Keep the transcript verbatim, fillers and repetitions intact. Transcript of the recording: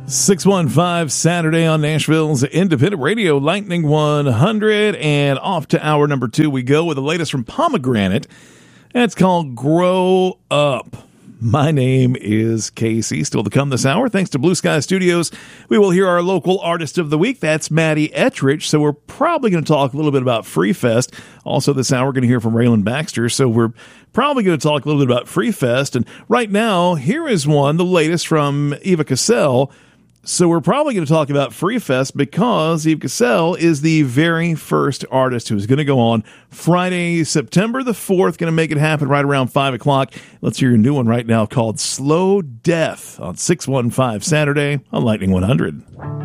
six one five Saturday on Nashville's Independent Radio, Lightning one hundred, and off to hour number two we go with the latest from Pomegranate. That's called Grow Up. My name is Casey. Still to come this hour, thanks to Blue Sky Studios, we will hear our local artist of the week. That's Maddie Ettrich. So we're probably going to talk a little bit about Free Fest. Also this hour, we're going to hear from Raylan Baxter. So we're probably going to talk a little bit about Free Fest. And right now, here is one, the latest from Eva Cassell. So we're probably going to talk about Free Fest because Eve Cassell is the very first artist who's going to go on Friday, September the fourth, going to make it happen right around five o'clock. Let's hear a new one right now called Slow Death on six one five Saturday on Lightning one hundred.